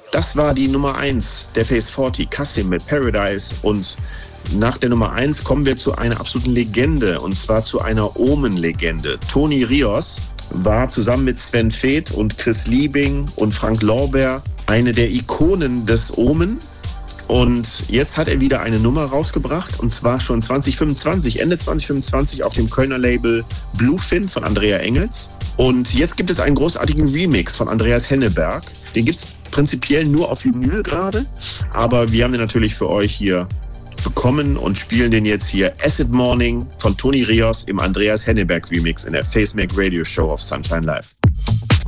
Das war die Nummer 1 der Phase 40, Kassim mit Paradise. Und nach der Nummer 1 kommen wir zu einer absoluten Legende, und zwar zu einer Omen-Legende. Tony Rios war zusammen mit Sven Väth und Chris Liebing und Frank Lorbeer eine der Ikonen des Omen. Und jetzt hat er wieder eine Nummer rausgebracht, und zwar schon 2025, Ende 2025 auf dem Kölner Label Bluefin von Andrea Engels. Und jetzt gibt es einen großartigen Remix von Andreas Henneberg. Den gibt es prinzipiell nur auf Vinyl gerade, aber wir haben den natürlich für euch hier bekommen und spielen den jetzt hier. Acid Morning von Tony Rios im Andreas Henneberg Remix in der Facemac Radio Show auf Sunshine Live.